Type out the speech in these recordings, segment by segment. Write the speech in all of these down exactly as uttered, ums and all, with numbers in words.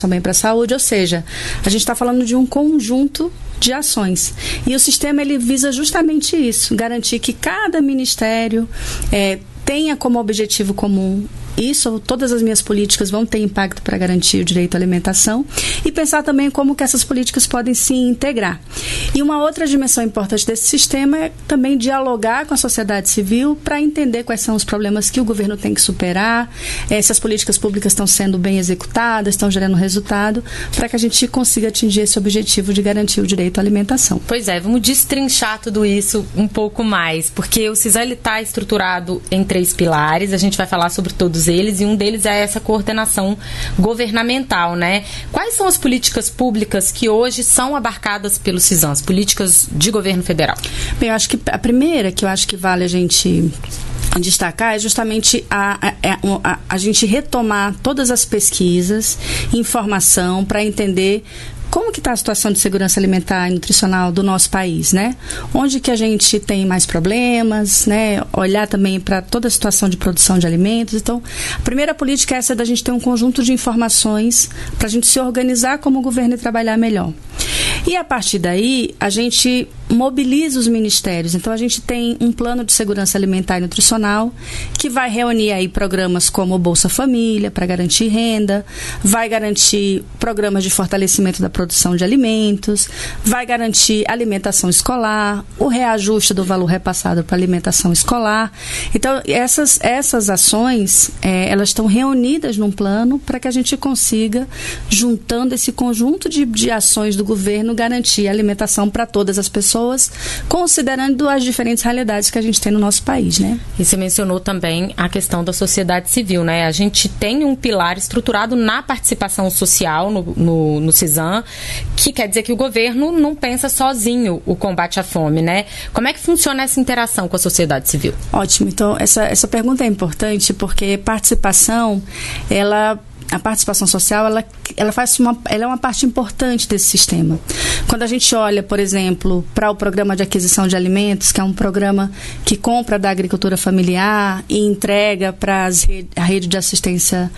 também para a saúde, ou seja, a gente está falando de um conjunto de ações. E o sistema ele visa justamente isso, garantir que cada ministério é, tenha como objetivo comum isso, todas as minhas políticas vão ter impacto para garantir o direito à alimentação e pensar também como que essas políticas podem se integrar. E uma outra dimensão importante desse sistema é também dialogar com a sociedade civil para entender quais são os problemas que o governo tem que superar, eh, se as políticas públicas estão sendo bem executadas, estão gerando resultado, para que a gente consiga atingir esse objetivo de garantir o direito à alimentação. Pois é, vamos destrinchar tudo isso um pouco mais, porque o CISAM está estruturado em três pilares, a gente vai falar sobre todos eles, e um deles é essa coordenação governamental, né? Quais são as políticas públicas que hoje são abarcadas pelo CISAM, as políticas de governo federal? Bem, eu acho que a primeira que eu acho que vale a gente destacar é justamente a, a, a, a gente retomar todas as pesquisas, informação, para entender como que está a situação de segurança alimentar e nutricional do nosso país, né? Onde que a gente tem mais problemas, né? Olhar também para toda a situação de produção de alimentos. Então, a primeira política é essa da gente ter um conjunto de informações para a gente se organizar como governo e trabalhar melhor. E a partir daí, a gente mobiliza os ministérios. Então, a gente tem um plano de segurança alimentar e nutricional que vai reunir aí programas como o Bolsa Família, para garantir renda, vai garantir programas de fortalecimento da produção de alimentos, vai garantir alimentação escolar, o reajuste do valor repassado para alimentação escolar. Então, essas, essas ações, é, elas estão reunidas num plano para que a gente consiga, juntando esse conjunto de, de ações do governo, garantir alimentação para todas as pessoas, considerando as diferentes realidades que a gente tem no nosso país, né? E você mencionou também a questão da sociedade civil, né? A gente tem um pilar estruturado na participação social no, no, no CISAM, que quer dizer que o governo não pensa sozinho o combate à fome, né? Como é que funciona essa interação com a sociedade civil? Ótimo. Então, essa, essa pergunta é importante porque participação, ela... A participação social, ela, ela, faz uma, ela é uma parte importante desse sistema. Quando a gente olha, por exemplo, para o programa de aquisição de alimentos, que é um programa que compra da agricultura familiar e entrega para a rede de assistência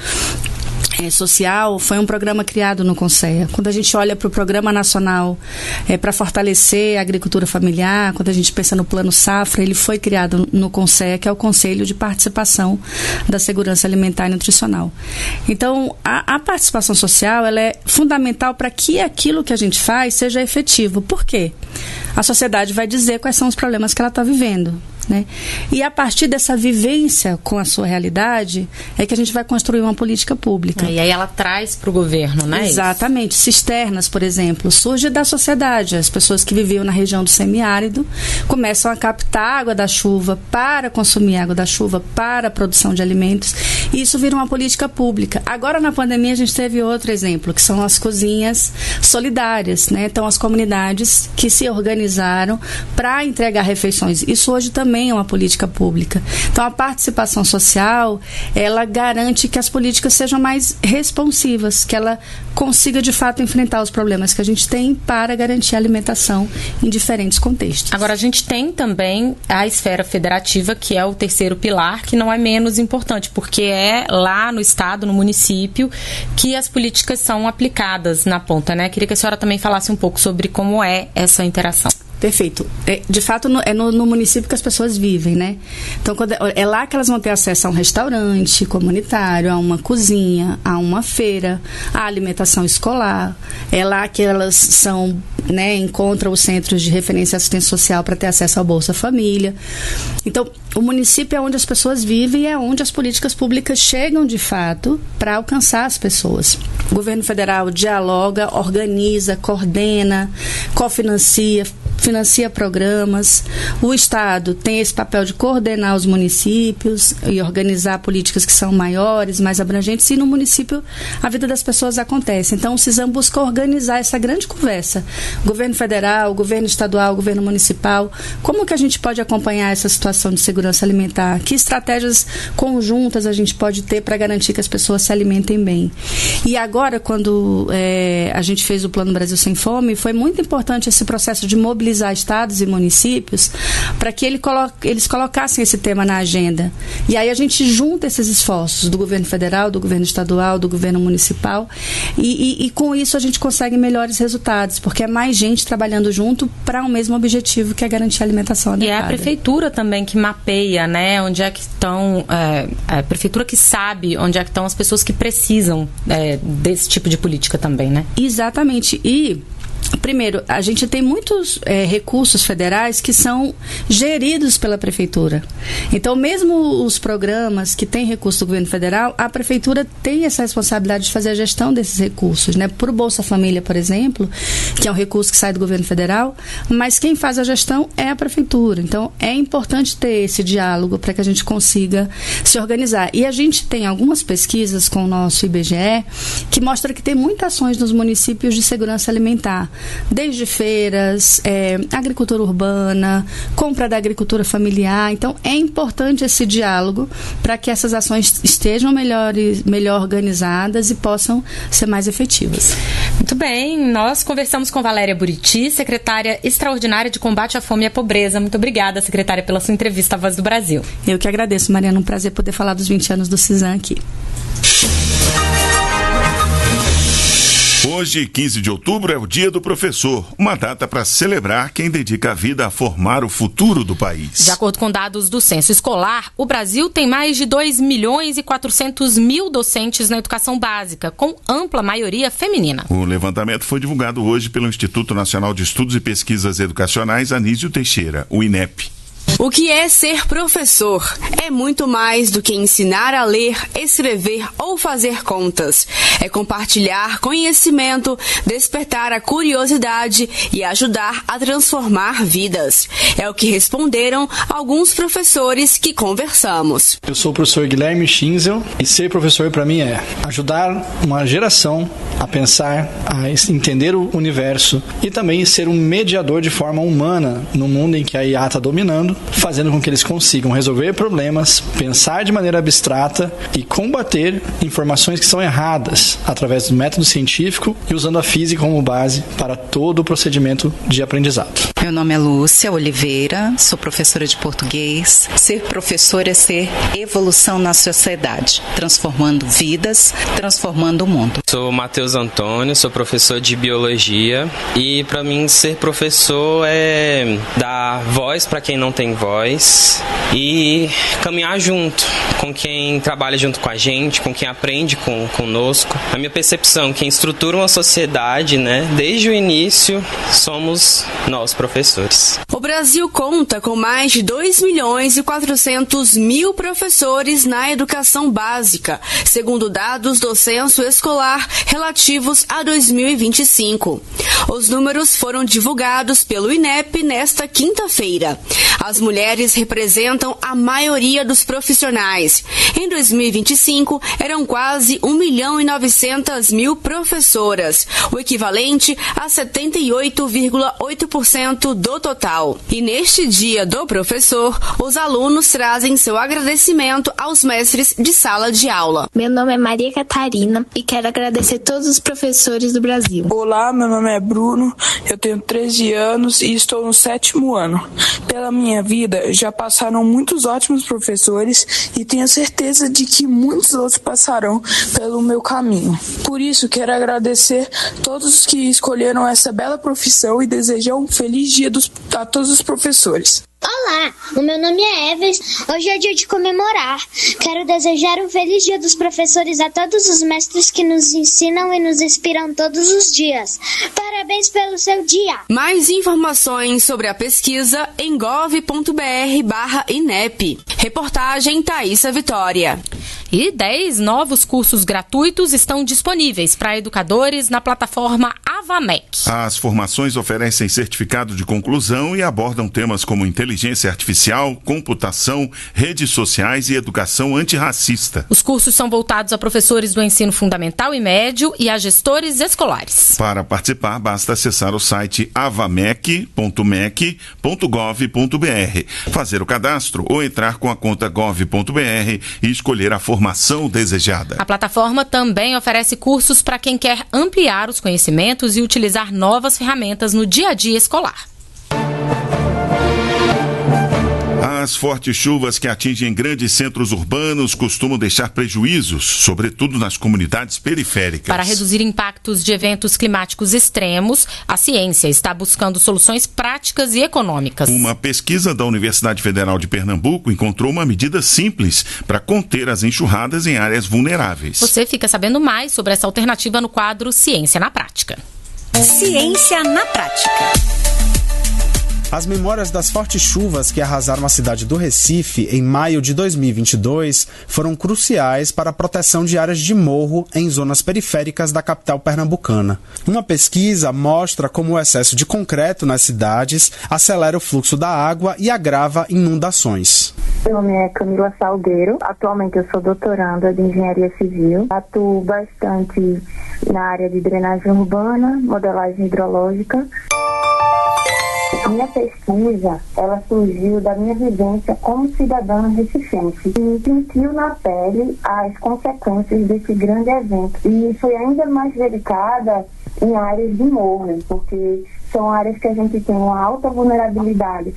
É, social, foi um programa criado no CONSEA. Quando a gente olha para o Programa Nacional é, para fortalecer a agricultura familiar, quando a gente pensa no Plano Safra, ele foi criado no CONSEA, que é o Conselho de Participação da Segurança Alimentar e Nutricional. Então, a, a participação social, ela é fundamental para que aquilo que a gente faz seja efetivo. Por quê? A sociedade vai dizer quais são os problemas que ela está vivendo, né? E a partir dessa vivência com a sua realidade é que a gente vai construir uma política pública. E aí ela traz para o governo, né? Exatamente. Cisternas, por exemplo, surge da sociedade. As pessoas que viviam na região do semiárido começam a captar água da chuva para consumir água da chuva para a produção de alimentos, e isso vira uma política pública. Agora, na pandemia, a gente teve outro exemplo, que são as cozinhas solidárias, né? Então, as comunidades que se organizaram para entregar refeições. Isso hoje também também é uma política pública. Então, a participação social, ela garante que as políticas sejam mais responsivas, que ela consiga, de fato, enfrentar os problemas que a gente tem para garantir a alimentação em diferentes contextos. Agora, a gente tem também a esfera federativa, que é o terceiro pilar, que não é menos importante, porque é lá no estado, no município, que as políticas são aplicadas na ponta, né? Queria que a senhora também falasse um pouco sobre como é essa interação. Perfeito. É, de fato, no, é no, no município que as pessoas vivem, né? Então, quando, é lá que elas vão ter acesso a um restaurante comunitário, a uma cozinha, a uma feira, a alimentação escolar. É lá que elas são, né, encontram os centros de referência e assistência social para ter acesso ao Bolsa Família. Então, o município é onde as pessoas vivem e é onde as políticas públicas chegam, de fato, para alcançar as pessoas. O governo federal dialoga, organiza, coordena, cofinancia, financia programas. O Estado tem esse papel de coordenar os municípios e organizar políticas que são maiores, mais abrangentes, e no município a vida das pessoas acontece. Então, o CISAM busca organizar essa grande conversa. Governo federal, governo estadual, governo municipal. Como que a gente pode acompanhar essa situação de segurança alimentar? Que estratégias conjuntas a gente pode ter para garantir que as pessoas se alimentem bem? E agora, quando é, a gente fez o Plano Brasil Sem Fome, foi muito importante esse processo de mobilização mobilizar estados e municípios para que ele colo- eles colocassem esse tema na agenda. E aí a gente junta esses esforços do governo federal, do governo estadual, do governo municipal, e, e, e com isso a gente consegue melhores resultados, porque é mais gente trabalhando junto para o um mesmo objetivo, que é garantir a alimentação adequada. E é a prefeitura também que mapeia, né, onde é que estão, é, a prefeitura que sabe onde é que estão as pessoas que precisam é, desse tipo de política também, né? Exatamente. E primeiro, a gente tem muitos é, recursos federais que são geridos pela prefeitura. Então, mesmo os programas que têm recurso do governo federal, a prefeitura tem essa responsabilidade de fazer a gestão desses recursos, né? Por Bolsa Família, por exemplo, que é um recurso que sai do governo federal, mas quem faz a gestão é a prefeitura. Então, é importante ter esse diálogo para que a gente consiga se organizar. E a gente tem algumas pesquisas com o nosso I B G E que mostram que tem muitas ações nos municípios de segurança alimentar, desde feiras, é, agricultura urbana, compra da agricultura familiar. Então, é importante esse diálogo para que essas ações estejam melhor, melhor organizadas e possam ser mais efetivas. Muito bem, nós conversamos com Valéria Buriti, secretária extraordinária de combate à fome e à pobreza. Muito obrigada, secretária, pela sua entrevista à Voz do Brasil. Eu que agradeço, Mariana, um prazer poder falar dos vinte anos do CISAM aqui. Hoje, quinze de outubro, é o Dia do Professor, uma data para celebrar quem dedica a vida a formar o futuro do país. De acordo com dados do Censo Escolar, o Brasil tem mais de dois milhões e quatrocentos mil docentes na educação básica, com ampla maioria feminina. O levantamento foi divulgado hoje pelo Instituto Nacional de Estudos e Pesquisas Educacionais Anísio Teixeira, o INEP. O que é ser professor? É muito mais do que ensinar a ler, escrever ou fazer contas. É compartilhar conhecimento, despertar a curiosidade e ajudar a transformar vidas. É o que responderam alguns professores que conversamos. Eu sou o professor Guilherme Schinzel e ser professor para mim é ajudar uma geração a pensar, a entender o universo e também ser um mediador de forma humana no mundo em que a I A está dominando, fazendo com que eles consigam resolver problemas, pensar de maneira abstrata e combater informações que são erradas através do método científico e usando a física como base para todo o procedimento de aprendizado. Meu nome é Lúcia Oliveira, sou professora de português. Ser professor é ser evolução na sociedade, transformando vidas, transformando o mundo. Sou Matheus Antônio, sou professor de biologia e para mim ser professor é dar voz para quem não tem voz e caminhar junto com quem trabalha junto com a gente, com quem aprende com, conosco. A minha percepção, quem estrutura uma sociedade, né, desde o início, somos nós, professores. O Brasil conta com mais de dois milhões e quatrocentos mil professores na educação básica, segundo dados do Censo Escolar relativos a dois mil e vinte e cinco. Os números foram divulgados pelo INEP nesta quinta-feira. As mulheres representam a maioria dos profissionais. Em dois mil e vinte e cinco, eram quase um milhão e novecentas mil professoras, o equivalente a setenta e oito vírgula oito por cento do total. E neste Dia do Professor, os alunos trazem seu agradecimento aos mestres de sala de aula. Meu nome é Maria Catarina e quero agradecer todos os professores do Brasil. Olá, meu nome é Bruno, eu tenho treze anos e estou no sétimo ano. Pela minha vida, já passaram muitos ótimos professores e tenho certeza de que muitos outros passarão pelo meu caminho. Por isso, quero agradecer todos que escolheram essa bela profissão e desejar um feliz dia dos, a todos os professores. Olá, o meu nome é Evers. Hoje é dia de comemorar. Quero desejar um feliz dia dos professores a todos os mestres que nos ensinam e nos inspiram todos os dias. Parabéns pelo seu dia. Mais informações sobre a pesquisa em gov.br barra INEP. Reportagem Thaísa Vitória. E dez novos cursos gratuitos estão disponíveis para educadores na plataforma AvaMec. As formações oferecem certificado de conclusão e abordam temas como inteligência artificial, computação, redes sociais e educação antirracista. Os cursos são voltados a professores do ensino fundamental e médio e a gestores escolares. Para participar, basta acessar o site avamec ponto mec ponto gov ponto br, fazer o cadastro ou entrar com a conta gov ponto br e escolher a formação desejada. A plataforma também oferece cursos para quem quer ampliar os conhecimentos e utilizar novas ferramentas no dia a dia escolar. As fortes chuvas que atingem grandes centros urbanos costumam deixar prejuízos, sobretudo nas comunidades periféricas. Para reduzir impactos de eventos climáticos extremos, a ciência está buscando soluções práticas e econômicas. Uma pesquisa da Universidade Federal de Pernambuco encontrou uma medida simples para conter as enxurradas em áreas vulneráveis. Você fica sabendo mais sobre essa alternativa no quadro Ciência na Prática. Ciência na Prática. As memórias das fortes chuvas que arrasaram a cidade do Recife em maio de dois mil e vinte e dois foram cruciais para a proteção de áreas de morro em zonas periféricas da capital pernambucana. Uma pesquisa mostra como o excesso de concreto nas cidades acelera o fluxo da água e agrava inundações. Meu nome é Camila Salgueiro, atualmente eu sou doutoranda de Engenharia Civil, atuo bastante na área de drenagem urbana, modelagem hidrológica. A minha pesquisa, ela surgiu da minha vivência como cidadã recifense e sentiu na pele as consequências desse grande evento. E foi ainda mais delicada em áreas de morro, porque são áreas que a gente tem uma alta vulnerabilidade.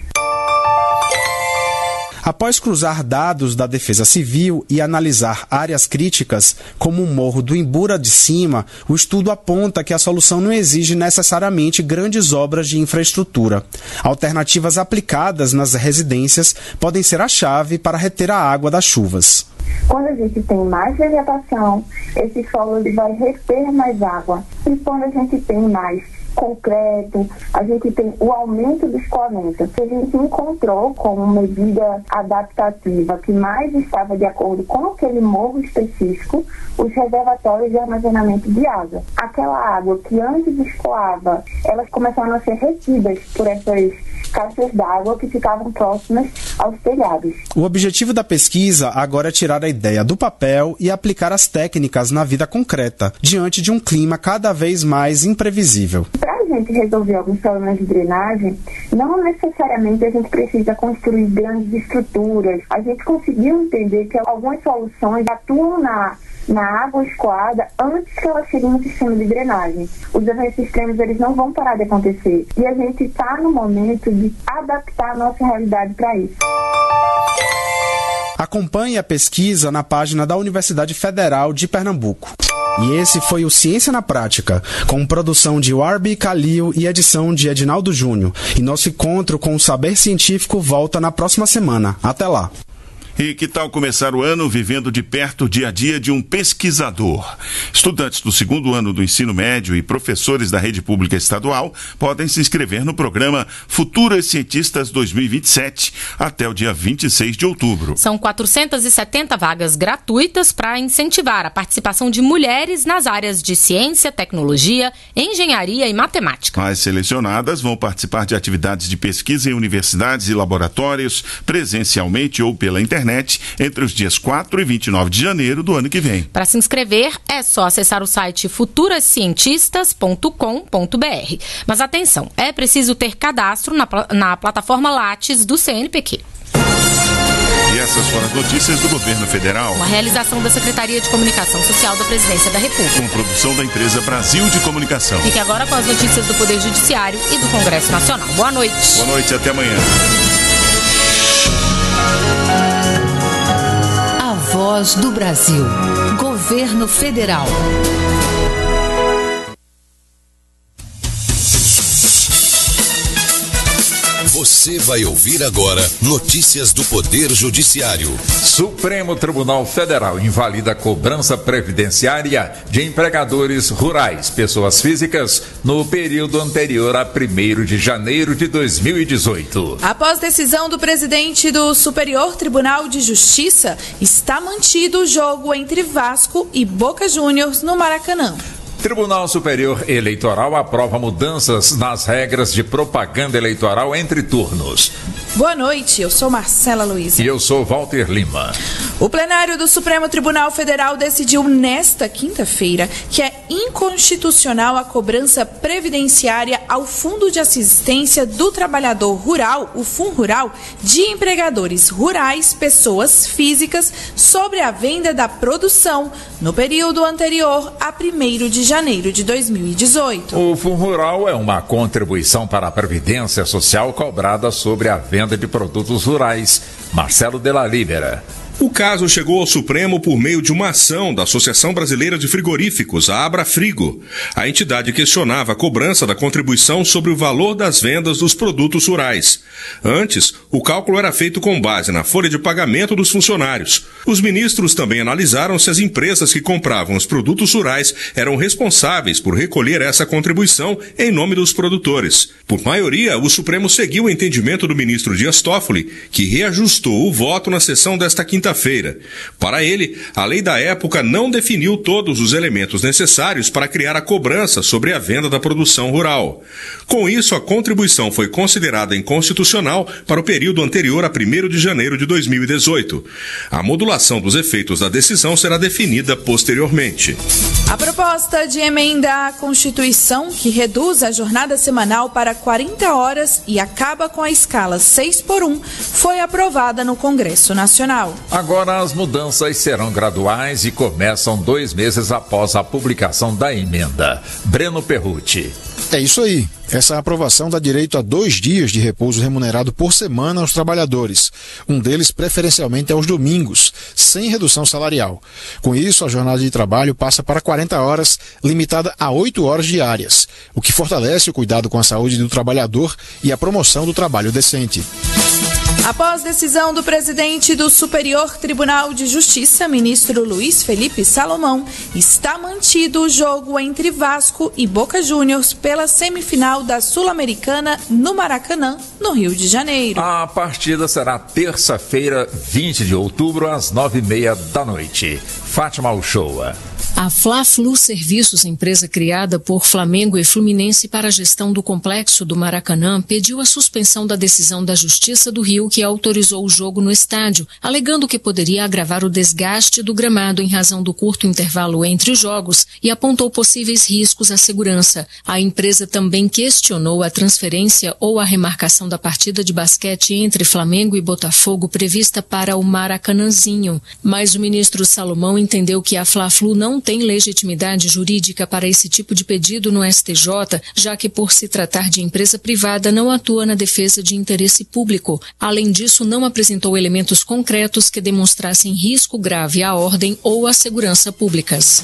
Após cruzar dados da Defesa Civil e analisar áreas críticas, como o Morro do Imbura de Cima, o estudo aponta que a solução não exige necessariamente grandes obras de infraestrutura. Alternativas aplicadas nas residências podem ser a chave para reter a água das chuvas. Quando a gente tem mais vegetação, esse solo vai reter mais água. E quando a gente tem mais concreto, a gente tem o aumento do escoamento. A gente encontrou como medida adaptativa que mais estava de acordo com aquele morro específico, os reservatórios de armazenamento de água. Aquela água que antes escoava, elas começaram a ser retidas por essas caixas d'água que ficavam próximas aos telhados. O objetivo da pesquisa agora é tirar a ideia do papel e aplicar as técnicas na vida concreta, diante de um clima cada vez mais imprevisível. Para a gente resolver alguns problemas de drenagem, não necessariamente a gente precisa construir grandes estruturas. A gente conseguiu entender que algumas soluções atuam na na água escoada antes que ela chegue no sistema de drenagem. Os eventos extremos, eles não vão parar de acontecer. E a gente está no momento de adaptar a nossa realidade para isso. Acompanhe a pesquisa na página da Universidade Federal de Pernambuco. E esse foi o Ciência na Prática, com produção de Warby Calil e edição de Edinaldo Júnior. E nosso encontro com o saber científico volta na próxima semana. Até lá! E que tal começar o ano vivendo de perto o dia a dia de um pesquisador? Estudantes do segundo ano do ensino médio e professores da rede pública estadual podem se inscrever no programa Futuras Cientistas dois mil e vinte e sete até o dia vinte e seis de outubro. São quatrocentas e setenta vagas gratuitas para incentivar a participação de mulheres nas áreas de ciência, tecnologia, engenharia e matemática. As selecionadas vão participar de atividades de pesquisa em universidades e laboratórios, presencialmente ou pela internet, entre os dias quatro e vinte e nove de janeiro do ano que vem. Para se inscrever, é só acessar o site futuras cientistas ponto com ponto b r. Mas atenção, é preciso ter cadastro na, na plataforma Lattes do C N P Q. E essas foram as notícias do governo federal. Uma realização da Secretaria de Comunicação Social da Presidência da República. Com produção da empresa Brasil de Comunicação. Fique agora com as notícias do Poder Judiciário e do Congresso Nacional. Boa noite. Boa noite, até amanhã. Voz do Brasil. Governo Federal. Você vai ouvir agora notícias do Poder Judiciário. Supremo Tribunal Federal invalida a cobrança previdenciária de empregadores rurais, pessoas físicas, no período anterior a primeiro de janeiro de dois mil e dezoito. Após decisão do presidente do Superior Tribunal de Justiça, está mantido o jogo entre Vasco e Boca Juniors no Maracanã. Tribunal Superior Eleitoral aprova mudanças nas regras de propaganda eleitoral entre turnos. Boa noite, eu sou Marcela Luiza. E eu sou Walter Lima. O plenário do Supremo Tribunal Federal decidiu nesta quinta-feira que é inconstitucional a cobrança previdenciária ao Fundo de Assistência do Trabalhador Rural, o FUNRURAL, de empregadores rurais, pessoas físicas, sobre a venda da produção no período anterior a primeiro de janeiro de dois mil e dezoito. O FUNRURAL é uma contribuição para a Previdência Social cobrada sobre a venda de produtos rurais. Marcelo de la Libera. O caso chegou ao Supremo por meio de uma ação da Associação Brasileira de Frigoríficos, a Abrafrigo. A entidade questionava a cobrança da contribuição sobre o valor das vendas dos produtos rurais. Antes, o cálculo era feito com base na folha de pagamento dos funcionários. Os ministros também analisaram se as empresas que compravam os produtos rurais eram responsáveis por recolher essa contribuição em nome dos produtores. Por maioria, o Supremo seguiu o entendimento do ministro Dias Toffoli, que reajustou o voto na sessão desta quinta feira. Para ele, a lei da época não definiu todos os elementos necessários para criar a cobrança sobre a venda da produção rural. Com isso, a contribuição foi considerada inconstitucional para o período anterior a primeiro de janeiro de dois mil e dezoito. A modulação dos efeitos da decisão será definida posteriormente. A proposta de emenda à Constituição, que reduz a jornada semanal para quarenta horas e acaba com a escala seis por um, foi aprovada no Congresso Nacional. Agora as mudanças serão graduais e começam dois meses após a publicação da emenda. Breno Perrucci. É isso aí. Essa aprovação dá direito a dois dias de repouso remunerado por semana aos trabalhadores. Um deles preferencialmente aos domingos, sem redução salarial. Com isso, a jornada de trabalho passa para quarenta horas, limitada a oito horas diárias, o que fortalece o cuidado com a saúde do trabalhador e a promoção do trabalho decente. Após decisão do presidente do Superior Tribunal de Justiça, ministro Luiz Felipe Salomão, está mantido o jogo entre Vasco e Boca Juniors pela semifinal da Sul-Americana no Maracanã, no Rio de Janeiro. A partida será terça-feira, vinte de outubro, às nove e meia da noite. Fátima Uchoa. A Fla-Flu Serviços, empresa criada por Flamengo e Fluminense para a gestão do complexo do Maracanã, pediu a suspensão da decisão da Justiça do Rio que autorizou o jogo no estádio, alegando que poderia agravar o desgaste do gramado em razão do curto intervalo entre os jogos e apontou possíveis riscos à segurança. A empresa também questionou a transferência ou a remarcação da partida de basquete entre Flamengo e Botafogo prevista para o Maracanãzinho, mas o ministro Salomão entendeu que a Fla-Flu não tem legitimidade jurídica para esse tipo de pedido no S T J, já que, por se tratar de empresa privada, não atua na defesa de interesse público. Além disso, não apresentou elementos concretos que demonstrassem risco grave à ordem ou à segurança públicas.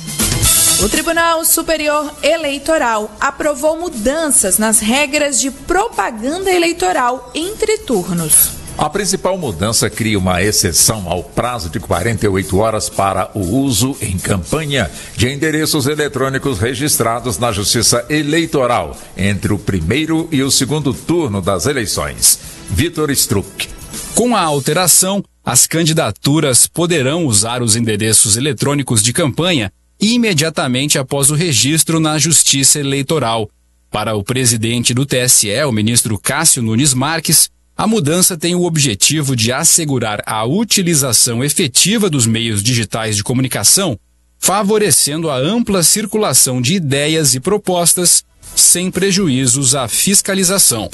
O Tribunal Superior Eleitoral aprovou mudanças nas regras de propaganda eleitoral entre turnos. A principal mudança cria uma exceção ao prazo de quarenta e oito horas para o uso em campanha de endereços eletrônicos registrados na Justiça Eleitoral entre o primeiro e o segundo turno das eleições. Vitor Struck. Com a alteração, as candidaturas poderão usar os endereços eletrônicos de campanha imediatamente após o registro na Justiça Eleitoral. Para o presidente do T S E, o ministro Cássio Nunes Marques, a mudança tem o objetivo de assegurar a utilização efetiva dos meios digitais de comunicação, favorecendo a ampla circulação de ideias e propostas, sem prejuízos à fiscalização.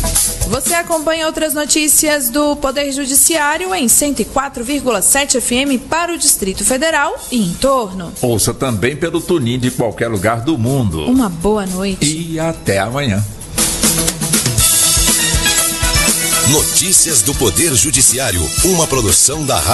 Você acompanha outras notícias do Poder Judiciário em cento e quatro vírgula sete F M para o Distrito Federal e em torno. Ouça também pelo TuneIn de qualquer lugar do mundo. Uma boa noite. E até amanhã. Notícias do Poder Judiciário, uma produção da Rádio